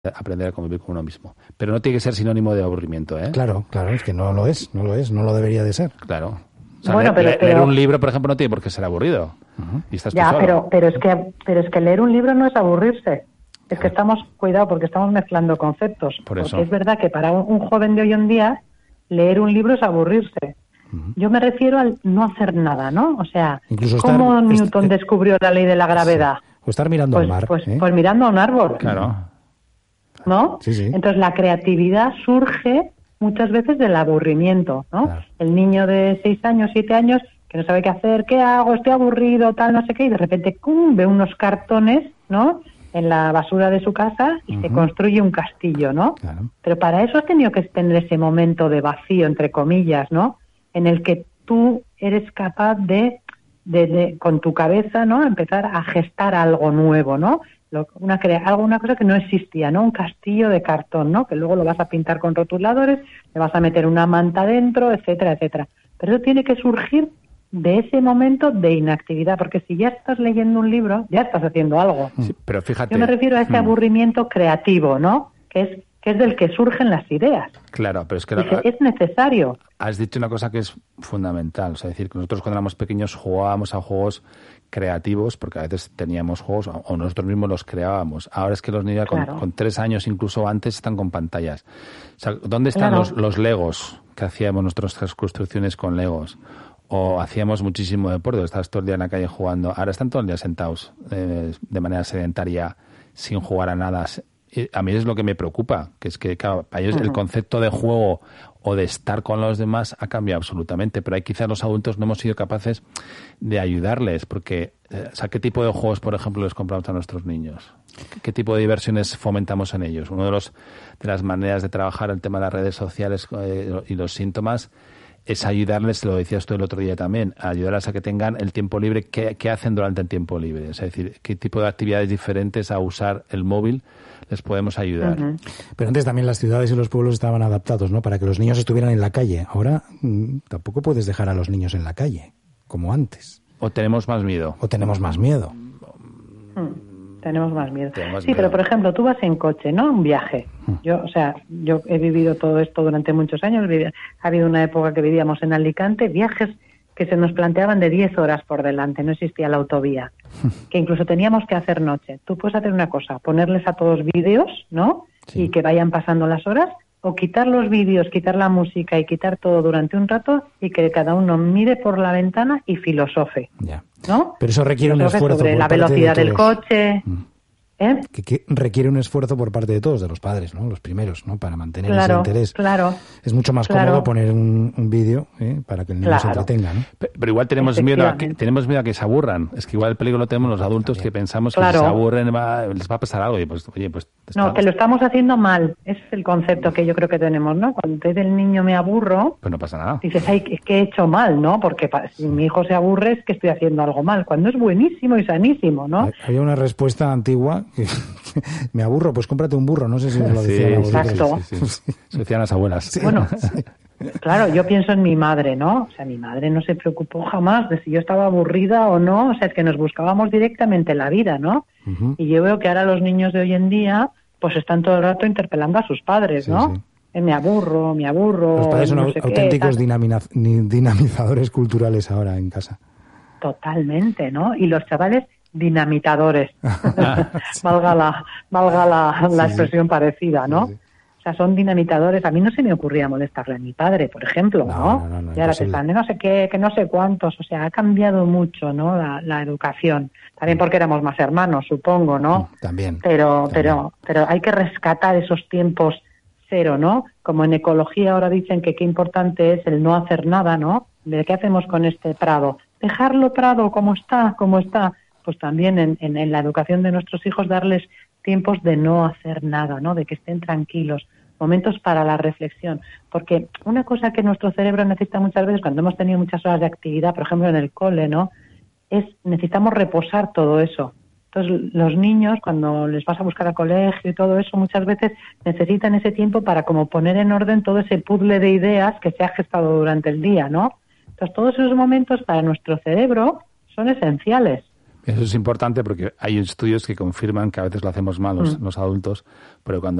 aprender a convivir con uno mismo. Pero no tiene que ser sinónimo de aburrimiento, ¿eh? Claro, es que no lo es, no lo debería de ser. Claro. O sea, Bueno, leer un libro, por ejemplo, no tiene por qué ser aburrido. Y estás tú solo. pero es que leer un libro no es aburrirse. Es que cuidado, porque estamos mezclando conceptos. Porque es verdad que para un joven de hoy en día, leer un libro es aburrirse. Yo me refiero al no hacer nada, ¿no? O sea, ¿cómo Newton descubrió la ley de la gravedad? O estar mirando al mar. Pues mirando a un árbol. Claro. ¿No? Sí. Entonces la creatividad surge muchas veces del aburrimiento, ¿no? Claro. El niño de 6 años, 7 años, que no sabe qué hacer, ¿qué hago? Estoy aburrido, tal, no sé qué, y de repente ve unos cartones, ¿no?, en la basura de su casa y se construye un castillo, ¿no? Claro. Pero para eso has tenido que tener ese momento de vacío, entre comillas, ¿no?, en el que tú eres capaz de con tu cabeza, ¿no?, empezar a gestar algo nuevo, ¿no? Una cosa que no existía, ¿no? Un castillo de cartón, ¿no? Que luego lo vas a pintar con rotuladores, le vas a meter una manta dentro, etcétera, etcétera. Pero eso tiene que surgir de ese momento de inactividad, porque si ya estás leyendo un libro, ya estás haciendo algo. Sí, pero fíjate. Yo me refiero a ese aburrimiento creativo, ¿no? Que es del que surgen las ideas. Claro, pero es que es necesario. Has dicho una cosa que es fundamental, o sea, decir que nosotros cuando éramos pequeños jugábamos a juegos creativos, porque a veces teníamos juegos o nosotros mismos los creábamos. Ahora es que los niños con 3 años, incluso antes, están con pantallas. O sea, ¿dónde están los Legos que hacíamos nuestras construcciones con Legos? O hacíamos muchísimo deporte, estabas todo el día en la calle jugando. Ahora están todo el día sentados de manera sedentaria, sin jugar a nada. A mí es lo que me preocupa, que es que, claro, para ellos el concepto de juego o de estar con los demás ha cambiado absolutamente, pero ahí quizás los adultos no hemos sido capaces de ayudarles, porque, o sea, ¿qué tipo de juegos, por ejemplo, les compramos a nuestros niños? ¿Qué tipo de diversiones fomentamos en ellos? Una de las maneras de trabajar el tema de las redes sociales y los síntomas es ayudarles, lo decías tú el otro día también, ayudarles a que tengan el tiempo libre, ¿qué hacen durante el tiempo libre? Es decir, ¿qué tipo de actividades diferentes a usar el móvil les podemos ayudar? Pero antes también las ciudades y los pueblos estaban adaptados, ¿no?, para que los niños estuvieran en la calle. Ahora tampoco puedes dejar a los niños en la calle, como antes. ¿O tenemos más miedo? Tenemos más miedo. Tenemos más miedo. Pero por ejemplo, tú vas en coche, ¿no?, un viaje. Yo he vivido todo esto durante muchos años. Ha habido una época que vivíamos en Alicante, viajes que se nos planteaban de 10 horas por delante, no existía la autovía, que incluso teníamos que hacer noche. Tú puedes hacer una cosa, ponerles a todos vídeos, ¿no?, y que vayan pasando las horas, o quitar los vídeos, quitar la música y quitar todo durante un rato y que cada uno mire por la ventana y filosofe, ¿no? Pero eso requiere un esfuerzo sobre la velocidad del coche. Que requiere un esfuerzo por parte de todos, de los padres, ¿no?, los primeros, ¿no?, para mantener ese interés. Claro. Es mucho más cómodo poner un vídeo para que el niño se entretenga, ¿no? Pero igual tenemos miedo a que se aburran. Es que igual el peligro lo tenemos los adultos, que pensamos que si se aburren les va a pasar algo. Y pues, oye, pues... No, que lo estamos haciendo mal. Ese es el concepto que yo creo que tenemos, ¿no? Cuando te dice el niño me aburro... Pues no pasa nada. Dices, ay, es que he hecho mal, ¿no? Porque si mi hijo se aburre es que estoy haciendo algo mal. Cuando es buenísimo y sanísimo, ¿no? Había una respuesta antigua que... me aburro, pues cómprate un burro. No sé si me lo decían las abuelas. Exacto. Se decían las abuelas. Sí. Bueno, claro, yo pienso en mi madre, ¿no? O sea, mi madre no se preocupó jamás de si yo estaba aburrida o no. O sea, es que nos buscábamos directamente la vida, ¿no? Y yo veo que ahora los niños de hoy en día pues están todo el rato interpelando a sus padres, ¿no? Me aburro. Los padres son auténticos dinamizadores culturales ahora en casa. Totalmente, ¿no? Y los chavales dinamitadores, valga la expresión parecida, ¿no? Sí. O sea, son dinamitadores. A mí no se me ocurría molestarle a mi padre, por ejemplo, ¿no? Y ahora te están de no sé qué, que no sé cuántos. O sea, ha cambiado mucho, ¿no?, la educación. También porque éramos más hermanos, supongo, ¿no? También. Pero hay que rescatar esos tiempos cero, ¿no? Como en ecología ahora dicen que qué importante es el no hacer nada, ¿no? ¿De qué hacemos con este prado? Dejarlo prado como está. Pues también en la educación de nuestros hijos darles tiempos de no hacer nada, ¿no?, de que estén tranquilos, momentos para la reflexión. Porque una cosa que nuestro cerebro necesita muchas veces cuando hemos tenido muchas horas de actividad, por ejemplo en el cole, ¿no?, necesitamos reposar todo eso. Entonces los niños, cuando les vas a buscar al colegio y todo eso, muchas veces necesitan ese tiempo para como poner en orden todo ese puzzle de ideas que se ha gestado durante el día, ¿no? Entonces todos esos momentos para nuestro cerebro son esenciales. Eso es importante porque hay estudios que confirman que a veces lo hacemos mal los adultos, pero cuando